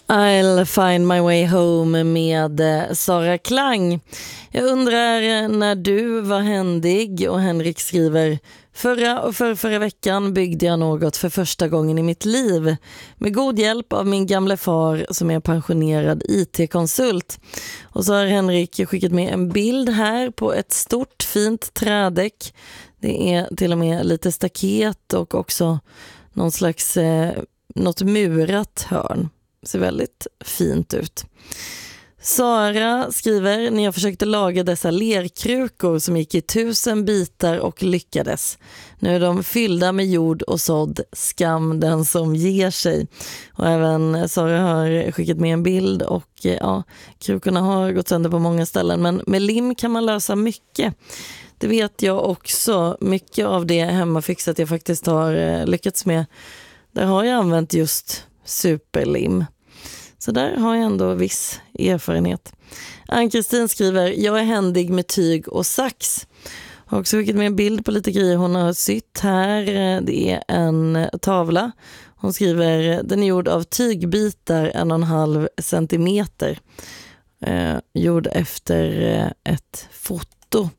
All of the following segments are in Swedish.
I'll find my way home med Sara Klang. Jag undrar när du var händig, och Henrik skriver: förra veckan byggde jag något för första gången i mitt liv med god hjälp av min gamla far som är pensionerad IT-konsult. Och så har Henrik skickat med en bild här på ett stort fint trädäck. Det är till och med lite staket och också någon slags något murat hörn. Ser väldigt fint ut. Sara skriver: när jag försökte laga dessa lerkrukor som gick i 1000 bitar och lyckades. Nu är de fyllda med jord och sådd. Skam den som ger sig. Och även Sara har skickat med en bild, och ja, krukorna har gått sönder på många ställen, men med lim kan man lösa mycket. Det vet jag också. Mycket av det hemmafixat jag faktiskt har lyckats med, där har jag använt just superlim. Så där har jag ändå viss erfarenhet. Ann-Kristin skriver: jag är händig med tyg och sax. Har också skickat med en bild på lite grejer hon har sytt här. Det är en tavla. Hon skriver: den är gjord av tygbitar 1,5 centimeter. Gjord efter ett foto.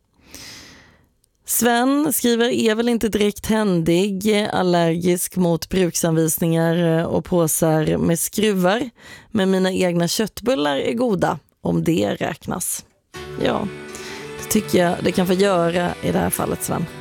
Sven skriver: är väl inte direkt händig, allergisk mot bruksanvisningar och påsar med skruvar, men mina egna köttbullar är goda, om det räknas. Ja, det tycker jag det kan få göra i det här fallet, Sven.